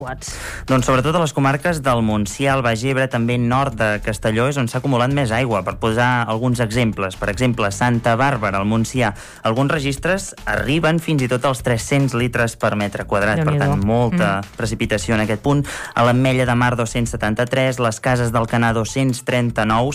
Doncs sobretot a les comarques del Montsià, el Baix Ebre, també nord de Castelló, és on s'ha acumulat més aigua. Per posar alguns exemples, per exemple, Santa Bàrbara, al Montsià, alguns registres arriben fins i tot als 300 litres per metre quadrat, per tant, molta precipitació en aquest punt. A l'Ametlla de Mar, 273, les Cases d'Alcanar, 239,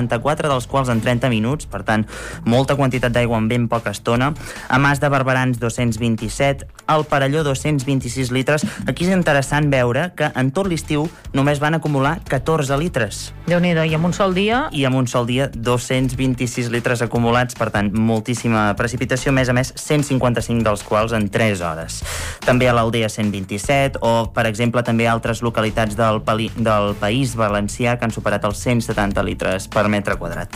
54 dels quals en 30 minuts, per tant, molta quantitat d'aigua en ben poca estona. A Mas de Barberans, 227, al Perelló, 226 litres. Aquí és interessant veure que en tot l'estiu només van acumular 14 litres. Déu-n'hi-do, i en un sol dia? I en un sol dia 226 litres acumulats, per tant, moltíssima precipitació, a més, 155 dels quals en 3 hores. També a l'Aldea 127, o, per exemple, també altres localitats del País Valencià que han superat els 170 litres per metre quadrat.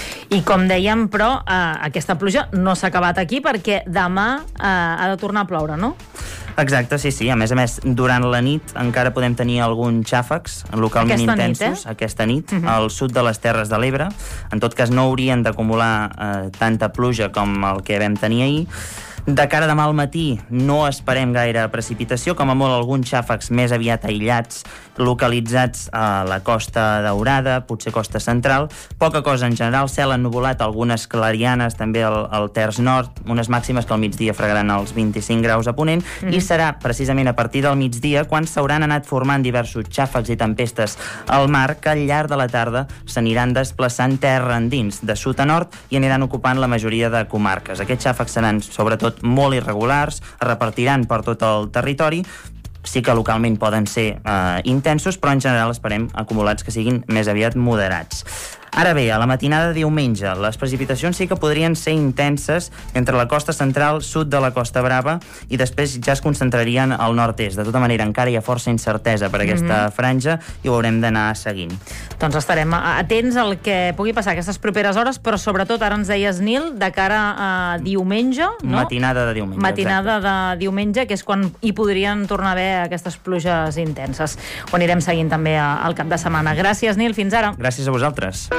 I com dèiem, però, aquesta pluja no s'ha acabat aquí perquè demà ha de tornar a ploure, no? Exacte, sí. A més, durant la nit encara podem tenir alguns xàfecs localment intensos. Aquesta nit, al sud de les Terres de l'Ebre. En tot cas, no haurien d'acumular tanta pluja com el que vam tenir ahir. De cara a demà al matí no esperem gaire precipitació, com a molt alguns xàfecs més aviat aïllats, localitzats a la Costa Daurada, potser Costa Central. Poca cosa en general, cel ennuvolat, algunes clarianes també al terç nord, unes màximes que al migdia fregaran els 25 graus a ponent, i serà precisament a partir del migdia quan s'hauran anat formant diversos xàfecs i tempestes al mar que al llarg de la tarda s'aniran desplaçant terra endins, de sud a nord, i aniran ocupant la majoria de comarques. Aquests xàfecs seran sobretot molt irregulars, es repartiran per tot el territori. Sí que localment poden ser intensos, però en general esperem acumulats que siguin més aviat moderats. Ara bé, a la matinada de diumenge, les precipitacions sí que podrien ser intenses entre la costa central, sud de la Costa Brava, i després ja es concentrarien al nord-est. De tota manera, encara hi ha força incertesa per aquesta franja i ho haurem d'anar seguint. Doncs estarem atents al que pugui passar aquestes properes hores, però sobretot, ara ens deies, Nil, de cara a diumenge, no? Matinada de diumenge, Matinada de diumenge, que és quan hi podrien tornar a haver aquestes pluges intenses. Ho anirem seguint també al cap de setmana. Gràcies, Nil, fins ara. Gràcies a vosaltres.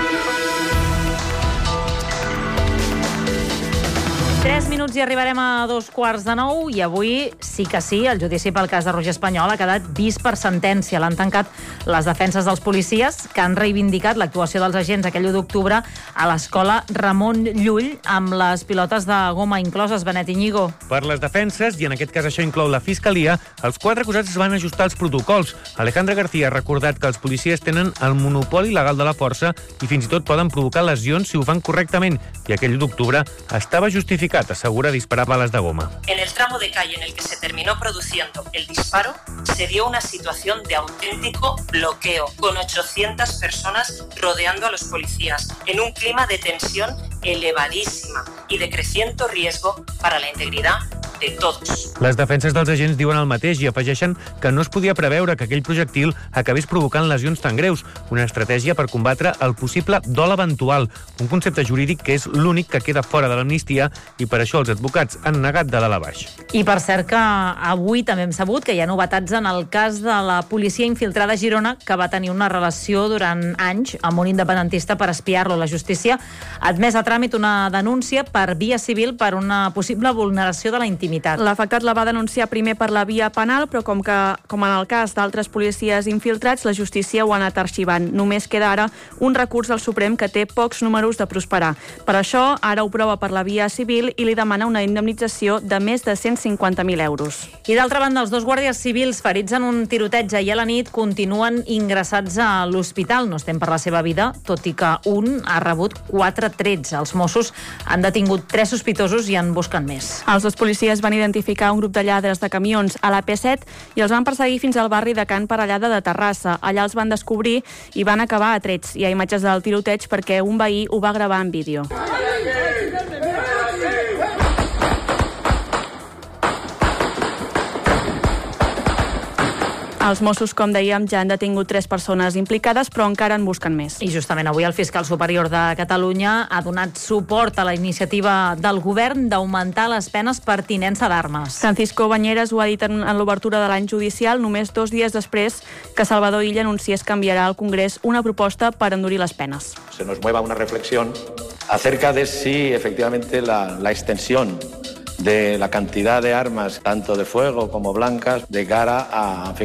3 minuts i arribarem a 2:45 i avui sí que sí, el judici pel cas de Roger Espanyol ha quedat vist per sentència. L'han tancat les defenses dels policies que han reivindicat l'actuació dels agents aquell 1 d'octubre a l'escola Ramon Llull amb les pilotes de goma incloses. Benet Iñigo. Per les defenses, i en aquest cas això inclou la Fiscalia, els 4 acusats van ajustar els protocols. Alejandra García ha recordat que els policies tenen el monopoli legal de la força i fins i tot poden provocar lesions si ho fan correctament. I aquell 1 d'octubre estava justificat, asegura disparar balas de goma. En el tramo de calle en el que se terminó produciendo el disparo, se dio una situación de auténtico bloqueo, con 800 personas rodeando a los policías, en un clima de tensión elevadísima y de creciente riesgo para la integridad de todos. Les defenses dels agents diuen el mateix i afegeixen que no es podia preveure que aquell projectil acabés provocant lesions tan greus, una estratègia per combatre el possible dol eventual, un concepte jurídic que és l'únic que queda fora de l'amnistia i per això els advocats han negat de dalt a baix. I per cert que avui també hem sabut que hi ha novetats en el cas de la policia infiltrada a Girona que va tenir una relació durant anys amb un independentista per espiar-lo. La justícia ha admès a tràmit una denúncia per via civil per una possible vulneració de la intimitat. L'afectat la va denunciar primer per la via penal, però com en el cas d'altres policies infiltrats, la justícia ho ha anat arxivant. Només queda ara un recurs al Suprem que té pocs números de prosperar. Per això, ara ho prova per la via civil i li demana una indemnització de més de 150.000 euros. I d'altra banda, els 2 guàrdies civils ferits en un tiroteig ahir a la nit continuen ingressats a l'hospital. No estem per la seva vida, tot i que un ha rebut 4 trets. Els Mossos han detingut 3 sospitosos i en busquen més. Els 2 policies van identificar un grup de lladres de camions a la P7 i els van perseguir fins al barri de Can Parellada de Terrassa. Allà els van descobrir i van acabar a trets. Hi ha imatges del tiroteig perquè un veí ho va gravar en vídeo. Els Mossos, com dèiem, ja han detingut 3 persones implicades, però encara en busquen més. I justament avui el fiscal superior de Catalunya ha donat suport a la iniciativa del govern d'augmentar les penes per tinença d'armes. Francisco Bañeres ho ha dit en l'obertura de l'any judicial, només 2 dies després que Salvador Illa anunciés que enviarà al Congrés una proposta per endurir les penes. Se nos mueva una reflexión acerca de si efectivamente la extensión de la cantidad de armas, tanto de fuego como blancas, de cara a